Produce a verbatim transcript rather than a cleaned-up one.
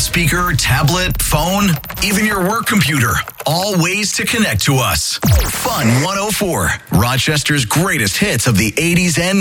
speaker, tablet, phone, even your work computer. All ways to connect to us. Fun one oh four, Rochester's greatest hits of the eighties and